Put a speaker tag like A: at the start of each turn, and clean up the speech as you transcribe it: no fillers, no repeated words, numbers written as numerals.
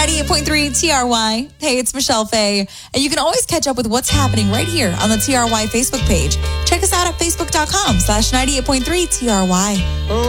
A: 98.3 TRY. Hey, it's Michelle Faye. And you can always catch up with what's happening right here on the TRY Facebook page. Check us out at facebook.com/98.3 TRY.